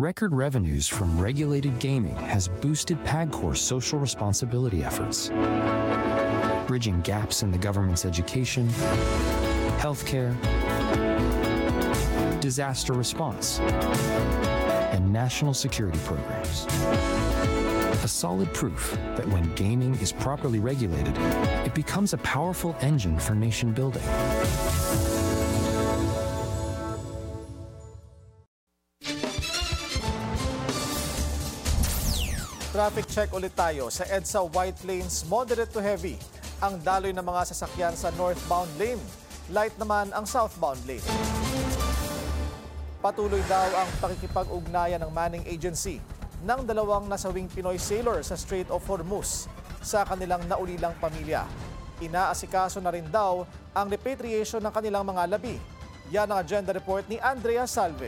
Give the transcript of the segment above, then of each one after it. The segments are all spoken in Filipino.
Record revenues from regulated gaming has boosted PAGCOR's social responsibility efforts, bridging gaps in the government's education, healthcare, disaster response, and national security programs. A solid proof that when gaming is properly regulated, it becomes a powerful engine for nation building. Traffic check ulit tayo sa EDSA White Plains, moderate to heavy ang daloy ng mga sasakyan sa northbound lane. Light naman ang southbound lane. Patuloy daw ang pakikipag-ugnayan ng Manning Agency ng dalawang nasawing Pinoy sailor sa Strait of Hormuz sa kanilang naulilang pamilya. Inaasikaso na rin daw ang repatriation ng kanilang mga labi. Yan ang agenda report ni Andrea Salve.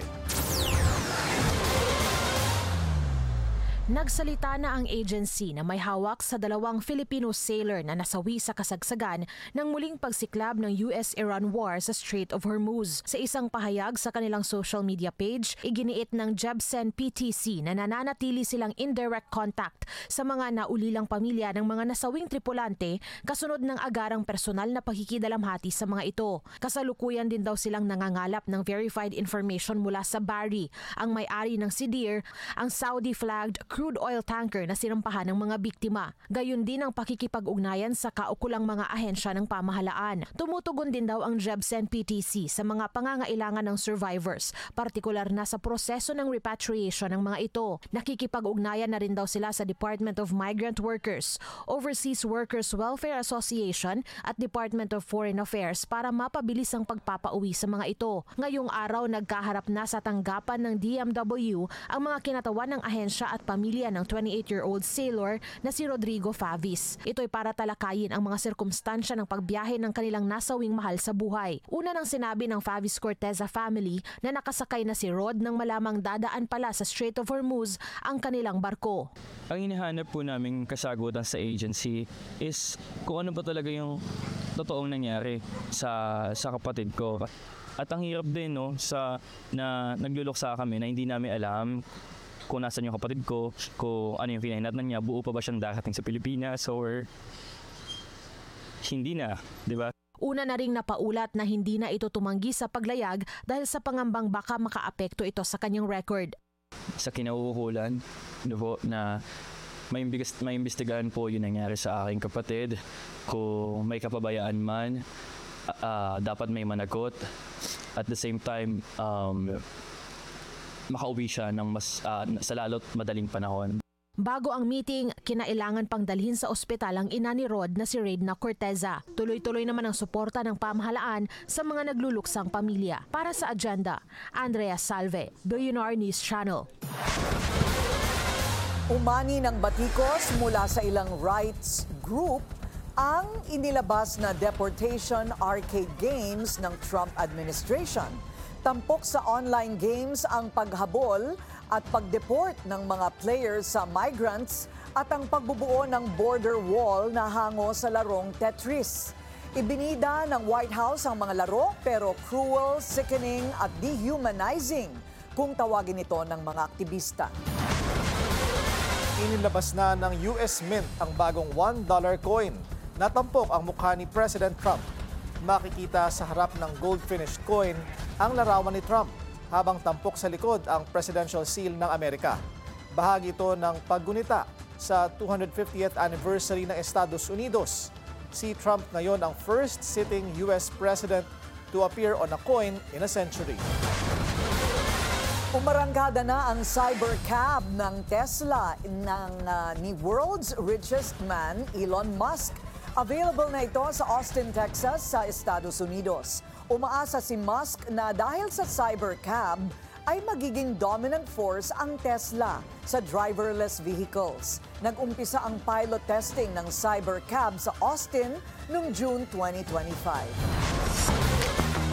Nagsalita na ang agency na may hawak sa dalawang Filipino sailor na nasawi sa kasagsagan ng muling pagsiklab ng US-Iran war sa Strait of Hormuz. Sa isang pahayag sa kanilang social media page, iginiit ng Jebsen PTC na nananatili silang indirect contact sa mga naulilang pamilya ng mga nasawing tripulante kasunod ng agarang personal na pakikidalamhati sa mga ito. Kasalukuyan din daw silang nangangalap ng verified information mula sa Bari, ang may-ari ng Sidir, ang Saudi-flagged crude oil tanker na sinampahan ng mga biktima. Gayon din ang pakikipag-ugnayan sa kaukulang mga ahensya ng pamahalaan. Tumutugon din daw ang Jebsen PTC sa mga pangangailangan ng survivors, partikular na sa proseso ng repatriation ng mga ito. Nakikipag-ugnayan na rin daw sila sa Department of Migrant Workers, Overseas Workers Welfare Association at Department of Foreign Affairs para mapabilis ang pagpapauwi sa mga ito. Ngayong araw, nagkaharap na sa tanggapan ng DMW ang mga kinatawan ng ahensya at pamilya ng 28-year-old sailor na si Rodrigo Favis. Ito'y para talakayin ang mga sirkumstansya ng pagbiyahe ng kanilang nasawing mahal sa buhay. Una nang sinabi ng Favis Corteza family na nakasakay na si Rod nang malamang dadaan pala sa Strait of Hormuz ang kanilang barko. Ang hinahanap po naming kasagutan sa agency is kung ano ba talaga yung totoong nangyari sa kapatid ko. At ang hirap din na nagluluksa kami na hindi namin alam kung nasan yung kapatid ko, kung ano yung pinahinatnan niya, buo pa ba siyang darating sa Pilipinas or hindi na, di ba? Una na ring napaulat na hindi na ito tumanggi sa paglayag dahil sa pangambang baka makaapekto ito sa kanyang record. Sa kinauukulan na may imbestigahan po yung nangyari sa aking kapatid. Kung may kapabayaan man, dapat may managot. At the same time, makauwi siya ng sa lalo't madaling panahon. Bago ang meeting, kinailangan pang dalhin sa ospital ang ina ni Rod na si Reidna Corteza. Tuloy-tuloy naman ang suporta ng pamahalaan sa mga nagluluksang pamilya. Para sa agenda, Andrea Salve, Billionaire News Channel. Umani ng batikos mula sa ilang rights group ang inilabas na deportation arcade games ng Trump administration. Tampok sa online games ang paghabol at pagdeport ng mga players sa migrants at ang pagbubuo ng border wall na hango sa larong Tetris. Ibinida ng White House ang mga laro pero cruel, sickening at dehumanizing kung tawagin ito ng mga aktivista. Inilabas na ng US Mint ang bagong $1 coin. Natampok ang mukha ni President Trump. Makikita sa harap ng gold-finished coin ang larawan ni Trump habang tampok sa likod ang Presidential Seal ng Amerika. Bahagi ito ng paggunita sa 250th anniversary ng Estados Unidos. Si Trump ngayon ang first sitting US President to appear on a coin in a century. Umarangkada na ang cybercab ng Tesla ni world's richest man, Elon Musk. Available na ito sa Austin, Texas sa Estados Unidos. Umaasa si Musk na dahil sa cybercab ay magiging dominant force ang Tesla sa driverless vehicles. Nag-umpisa ang pilot testing ng cybercab sa Austin noong June 2025.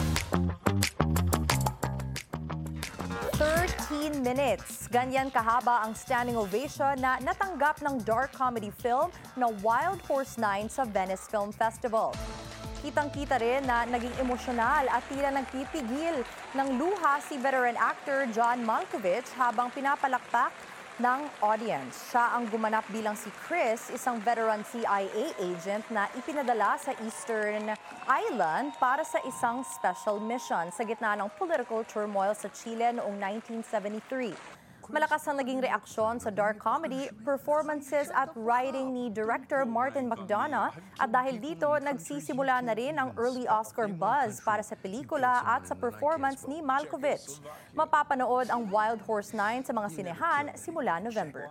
13 minutes. Ganyan kahaba ang standing ovation na natanggap ng dark comedy film na Wild Horse 9 sa Venice Film Festival. Kitang-kita rin na naging emosyonal at tila nagpipigil ng luha si veteran actor John Malkovich habang pinapalakpak ng audience. Siya ang gumanap bilang si Chris, isang veteran CIA agent na ipinadala sa Eastern Island para sa isang special mission sa gitna ng political turmoil sa Chile noong 1973. Malakas ang naging reaksyon sa dark comedy performances at writing ni director Martin McDonagh at dahil dito nagsisimula na rin ang early Oscar buzz para sa pelikula at sa performance ni Malkovich. Mapapanood ang Wild Horse 9 sa mga sinehan simula November.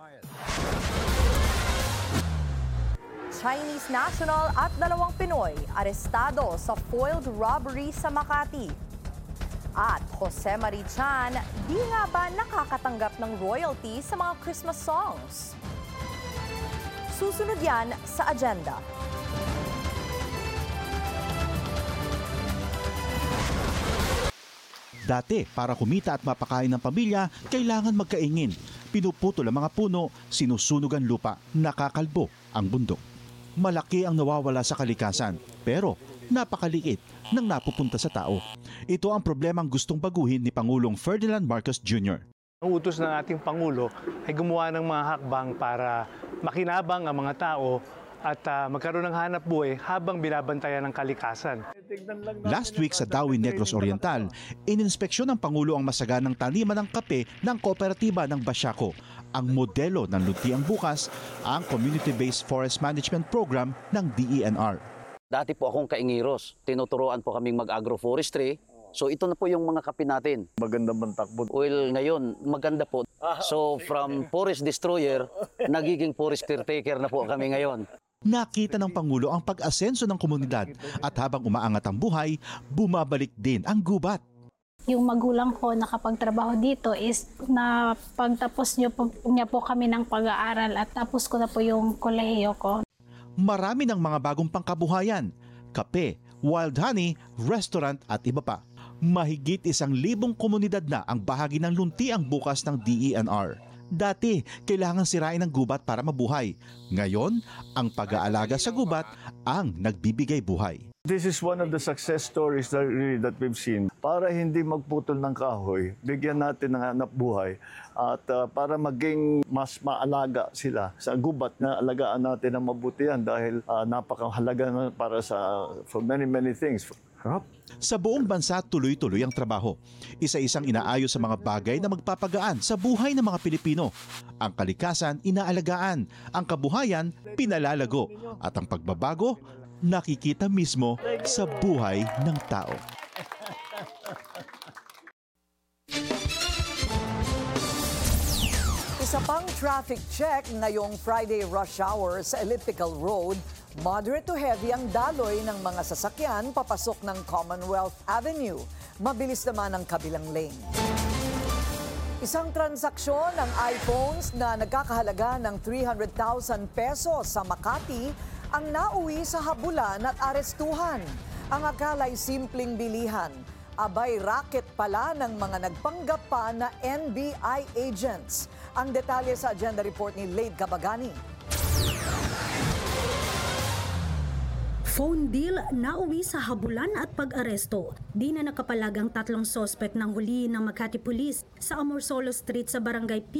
Chinese national at 2 Pinoy arestado sa foiled robbery sa Makati. At Jose Marichan, di nga ba nakakatanggap ng royalty sa mga Christmas songs? Susunod yan sa agenda. Dati, para kumita at mapakain ng pamilya, kailangan magkaingin. Pinuputol ang mga puno, sinusunog ang lupa, nakakalbo ang bundok. Malaki ang nawawala sa kalikasan, pero napakaliit nang napupunta sa tao. Ito ang problemang gustong baguhin ni Pangulong Ferdinand Marcos Jr. Ang utos ng ating Pangulo ay gumawa ng mga hakbang para makinabang ang mga tao at magkaroon ng hanap buhay habang binabantayan ng kalikasan. Last week sa Dawi Negros Oriental, ininspeksyon ng Pangulo ang masaganang taniman ng kape ng kooperatiba ng Basiaco. Ang modelo ng Luntiang Bukas, ang Community-Based Forest Management Program ng DENR. Dati po akong kaingiros. Tinuturoan po kaming mag-agroforestry. So ito na po yung mga kape natin. Maganda bang takbo? Well, ngayon, maganda po. So from forest destroyer, nagiging forest caretaker na po kami ngayon. Nakita ng Pangulo ang pag-asenso ng komunidad at habang umaangat ang buhay, bumabalik din ang gubat. Yung magulang ko nakapagtrabaho dito is na pagtapos niya po kami ng pag-aaral at tapos ko na po yung kolehiyo ko. Marami ng mga bagong pangkabuhayan, kape, wild honey, restaurant at iba pa. Mahigit 1,000 komunidad na ang bahagi ng Luntiang Bukas ng DENR. Dati, kailangan sirain ang gubat para mabuhay. Ngayon, ang pag-aalaga sa gubat ang nagbibigay buhay. This is one of the success stories that we've seen. Para hindi magputol ng kahoy, bigyan natin ng hanap buhay at para maging mas maalaga sila sa gubat na alagaan natin ng mabuti yan dahil napakahalaga na para for many things. Sa buong bansa, tuloy-tuloy ang trabaho. Isa-isang inaayos sa mga bagay na magpapagaan sa buhay ng mga Pilipino. Ang kalikasan, inaalagaan. Ang kabuhayan, pinalalago. At ang pagbabago, nakikita mismo sa buhay ng tao. Isa pang traffic check ngayong Friday rush hour sa Elliptical Road, moderate to heavy ang daloy ng mga sasakyan papasok ng Commonwealth Avenue. Mabilis naman ang kabilang lane. Isang transaksyon ng iPhones na nagkakahalaga ng 300,000 pesos sa Makati ang nauwi sa habulan at arestuhan. Ang akala'y simpleng bilihan. Abay, racket pala ng mga nagpanggap pa na NBI agents. Ang detalye sa agenda report ni Lade Cabagani. Phone deal nauwi sa habulan at pag-aresto. Di na nakapalag ang 3 sospek ng huli ng Makati Police sa Amorsolo Street sa Barangay P